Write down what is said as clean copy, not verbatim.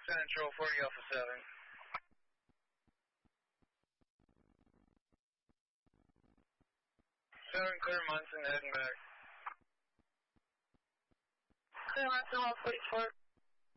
Central 40 Alpha 7. 7 clear Munson heading back. Clear Munson 144.